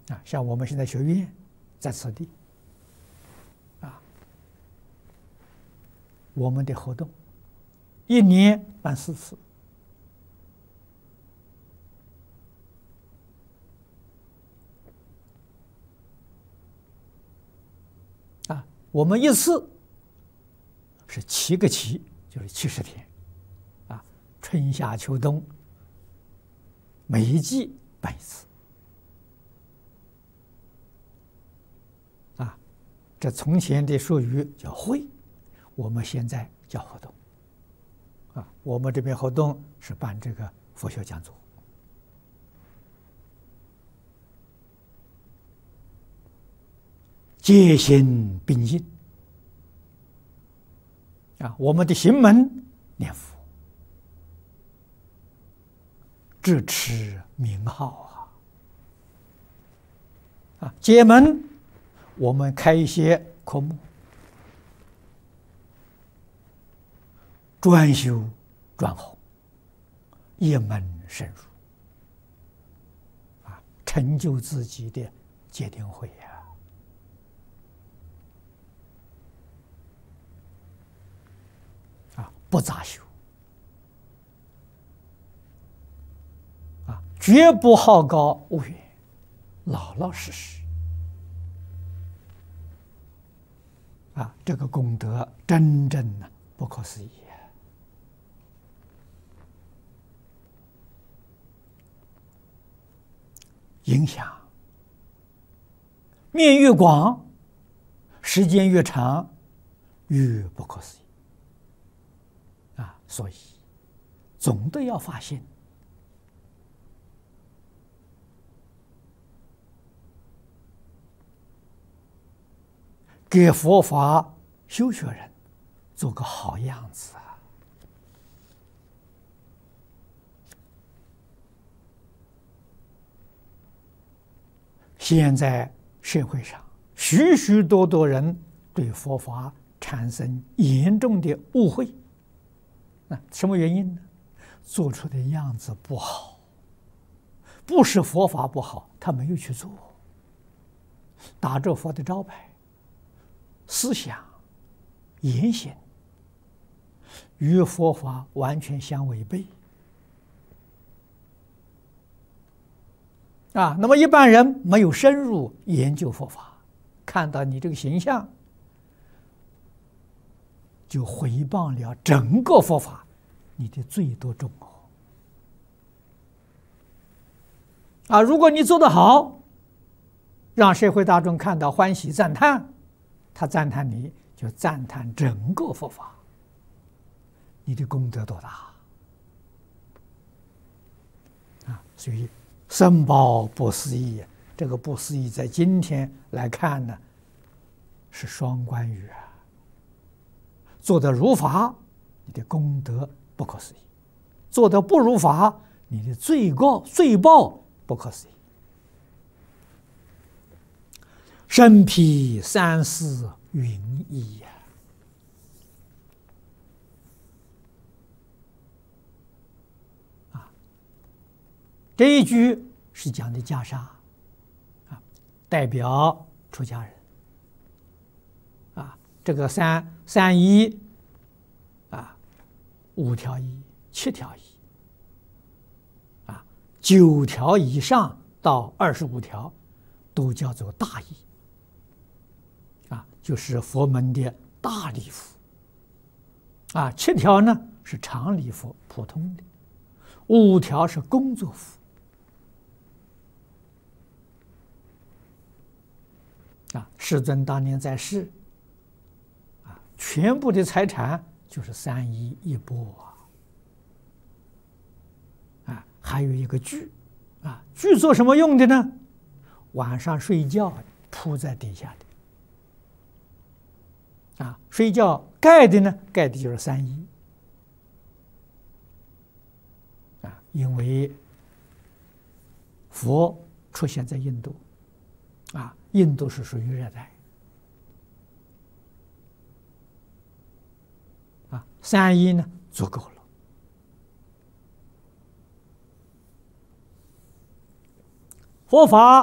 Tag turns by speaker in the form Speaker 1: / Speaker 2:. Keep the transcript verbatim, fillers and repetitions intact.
Speaker 1: 啊，像我们现在学院在此地，啊，我们的活动一年办四次，啊，我们一次是七个期，就是七十天，啊，春夏秋冬每一季办一次。这从前的术语叫会，我们现在叫活动。啊，我们这边活动是办这个佛学讲座，戒心并进。啊，我们的行门念佛，智持名号啊，啊，戒门。我们开一些科目，专修专弘，一门深入，啊，成就自己的戒定慧呀！啊，不杂修，啊，绝不好高骛远，老老实实。啊，这个功德真正的不可思议影响面越广，时间越长，越不可思议啊！所以总得要发心，给佛法修学人做个好样子啊！现在社会上许许多多人对佛法产生严重的误会，那什么原因呢？做出的样子不好，不是佛法不好，他没有去做，打着佛的招牌。思想、言行与佛法完全相违背啊！那么一般人没有深入研究佛法，看到你这个形象，就毁谤了整个佛法，你的罪多重哦！啊，如果你做得好，让社会大众看到欢喜赞叹。他赞叹你，就赞叹整个佛法，你的功德多大啊！所以僧宝不思议，这个不思议在今天来看呢，是双关语啊。做得如法，你的功德不可思议；做得不如法，你的罪过罪报不可思议。身披三世云衣呀！啊，这一句是讲的袈裟，啊，代表出家人。啊，这个三三衣，啊，五条衣、七条衣，啊，九条以上到二十五条，都叫做大衣。啊，就是佛门的大礼服，啊，七条呢是长礼服，普通的，五条是工作服，啊，世尊当年在世，啊，全部的财产就是三衣一钵啊，啊，还有一个具，啊，具做什么用的呢？晚上睡觉铺在底下的。啊，睡觉盖的呢，盖的就是三衣啊，因为佛出现在印度，啊，印度是属于热带，啊，三衣呢足够了。佛法